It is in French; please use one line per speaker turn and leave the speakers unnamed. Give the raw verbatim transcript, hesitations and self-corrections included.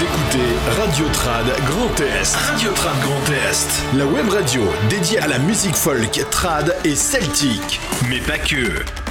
écoutez Radio Trad Grand Est. Radio Trad Grand Est. La web radio dédiée à la musique folk, trad et celtique. Mais pas que.